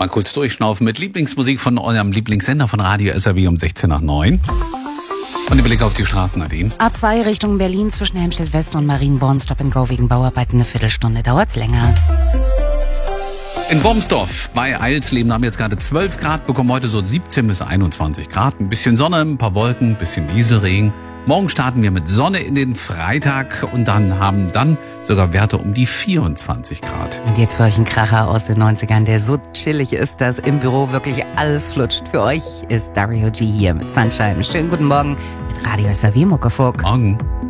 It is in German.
Mal kurz durchschnaufen mit Lieblingsmusik von eurem Lieblingssender von Radio SAW um 16 nach 9. Und der Blick auf die Straßen, Nadine. A2 Richtung Berlin zwischen Helmstedt West und Marienborn. Stop and Go wegen Bauarbeiten. Eine Viertelstunde dauert's länger. In Bomsdorf bei Eilsleben haben jetzt gerade 12 Grad bekommen, heute so 17 bis 21 Grad. Ein bisschen Sonne, ein paar Wolken, ein bisschen Nieselregen. Morgen starten wir mit Sonne in den Freitag und haben dann sogar Werte um die 24 Grad. Und jetzt für euch ein Kracher aus den 90ern, der so chillig ist, dass im Büro wirklich alles flutscht. Für euch ist Dario G hier mit Sunshine. Schönen guten Morgen mit Radio SAW Muckefuck. Morgen.